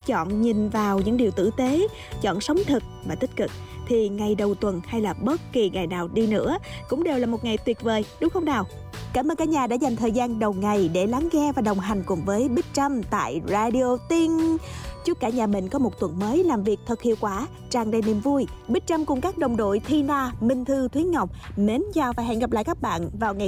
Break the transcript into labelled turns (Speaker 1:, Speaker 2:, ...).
Speaker 1: chọn nhìn vào những điều tử tế, chọn sống thực và tích cực, thì ngày đầu tuần hay là bất kỳ ngày nào đi nữa cũng đều là một ngày tuyệt vời, đúng không nào? Cảm ơn cả nhà đã dành thời gian đầu ngày để lắng nghe và đồng hành cùng với Bích Trâm tại Radio Tiên. Chúc cả nhà mình có một tuần mới làm việc thật hiệu quả, tràn đầy niềm vui. Bích Trâm cùng các đồng đội Thina, Minh Thư, Thúy Ngọc mến chào và hẹn gặp lại các bạn vào ngày